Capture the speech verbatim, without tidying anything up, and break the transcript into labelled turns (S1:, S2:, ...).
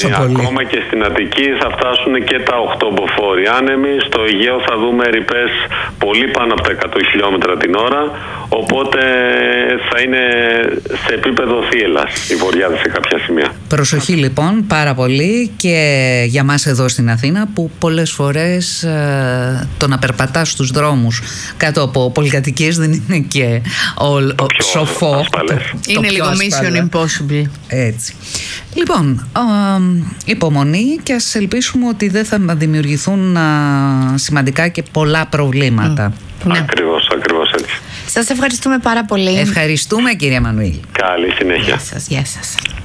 S1: Ακόμα και στην Αττική θα φτάσουν και τα οκτώ μποφόρ άνεμοι. Στο Αιγαίο θα δούμε ρηπές πολύ πάνω από τα εκατό χιλιόμετρα την ώρα. Οπότε θα είναι σε επίπεδο θύελλας η Βορειάδη σε κάποια σημεία.
S2: Προσοχή λοιπόν πάρα πολύ και για μας εδώ στην Αθήνα, που πολλές φορές ε, το να περπατάς στους δρόμους κάτω από πολυκατοικίες δεν είναι και ο, ο,
S1: πιο
S2: σοφό.
S3: Το, είναι λίγο mission impossible.
S2: Έτσι. Λοιπόν, ε, υπομονή και ας ελπίσουμε ότι δεν θα δημιουργηθούν ε, σημαντικά και πολλά προβλήματα.
S3: Mm. Ναι.
S1: Ακριβώς, ακριβώς έτσι.
S3: Σας ευχαριστούμε πάρα πολύ.
S2: Ευχαριστούμε, κυρία Μανουήλ.
S1: Καλή συνέχεια.
S3: Γεια σας, γεια σας.